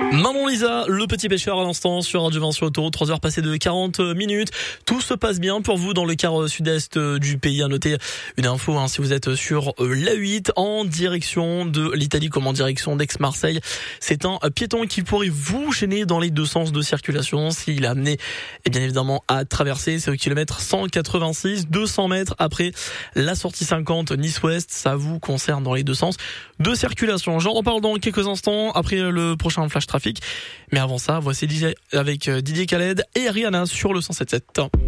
Maman Lisa, le petit pêcheur à l'instant sur Radio 20 sur Autoroute, 3 heures passées de 40 minutes. Tout se passe bien pour vous dans le quart sud-est du pays. À noter une info, si vous êtes sur l'A8 en direction de l'Italie comme en direction d'Aix-Marseille. C'est un piéton qui pourrait vous gêner dans les deux sens de circulation s'il est amené, et bien évidemment, à traverser. C'est au kilomètre 186, 200 mètres après la sortie 50 Nice-Ouest. Ça vous concerne dans les deux sens de circulation. J'en reparle dans quelques instants après le prochain flash trafic. Mais avant ça, voici DJ avec Didier Khaled et Rihanna sur le 107.7.